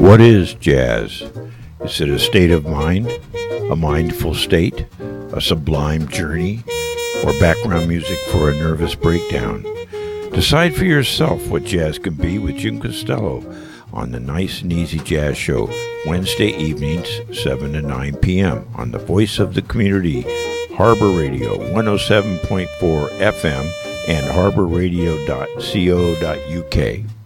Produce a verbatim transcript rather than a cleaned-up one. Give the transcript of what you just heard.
What is jazz? Is it a state of mind, a mindful state, a sublime journey, or background music for a nervous breakdown? Decide for yourself what jazz can be with Jim Costello on the Nice and Easy Jazz Show, Wednesday evenings, seven to nine p.m. on the Voice of the Community, Harbor Radio one oh seven point four F M and harbor radio dot co dot U K.